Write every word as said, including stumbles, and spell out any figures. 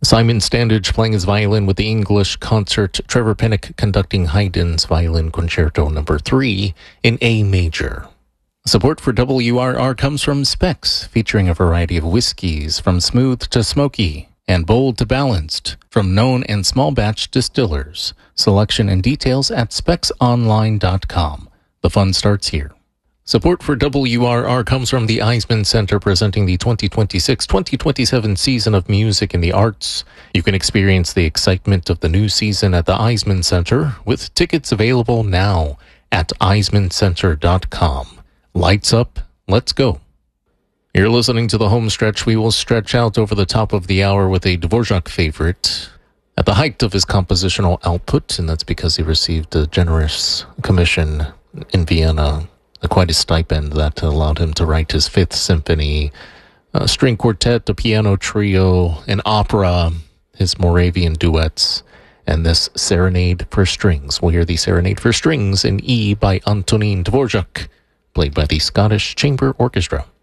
Simon Standage playing his violin with the English Concert, Trevor Pinnock conducting Haydn's Violin Concerto number three in A major. Support for W R R comes from Specs, featuring a variety of whiskeys from smooth to smoky and bold to balanced, from known and small batch distillers. Selection and details at specs online dot com. The fun starts here. Support for W R R comes from the Eisman Center, presenting the twenty twenty-six twenty twenty-seven season of music and the arts. You can experience the excitement of the new season at the Eisman Center, with tickets available now at eisman center dot com. Lights up, let's go. You're listening to the home stretch. We will stretch out over the top of the hour with a Dvorak favorite at the height of his compositional output, and that's because he received a generous commission in Vienna, quite a stipend that allowed him to write his Fifth Symphony, a string quartet, a piano trio, an opera, his Moravian duets, and this Serenade for Strings. We'll hear the Serenade for Strings in E by Antonín Dvořák, played by the Scottish Chamber Orchestra.